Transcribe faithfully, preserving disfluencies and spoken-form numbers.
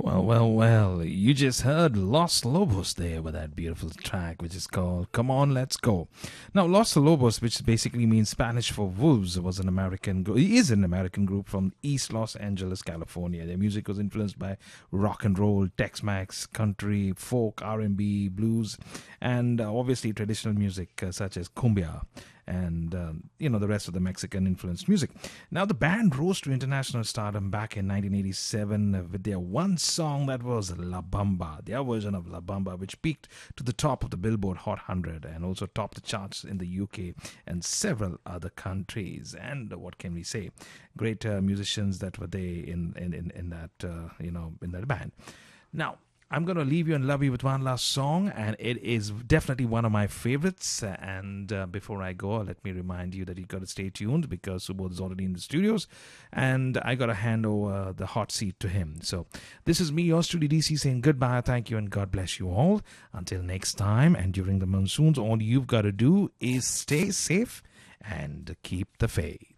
Well, well, well, you just heard Los Lobos there with that beautiful track, which is called Come On, Let's Go. Now, Los Lobos, which basically means Spanish for wolves, was an American, is an American group from East Los Angeles, California. Their music was influenced by rock and roll, Tex-Mex, country, folk, R and B, blues, and uh, obviously traditional music uh, such as cumbia and, um, you know, the rest of the Mexican-influenced music. Now, the band rose to international stardom back in nineteen eighty-seven with their one song that was La Bamba, their version of La Bamba, which peaked to the top of the Billboard Hot one hundred and also topped the charts in the U K and several other countries. And what can we say? Great uh, musicians that were there in, in, in, in that, uh, you know, in that band. Now, I'm going to leave you and love you with one last song, and it is definitely one of my favorites. And uh, before I go, let me remind you that you got to stay tuned because Subodh is already in the studios, and I got to hand over the hot seat to him. So this is me, your Studio D C, saying goodbye, thank you, and God bless you all. Until next time, and during the monsoons, all you've got to do is stay safe and keep the faith.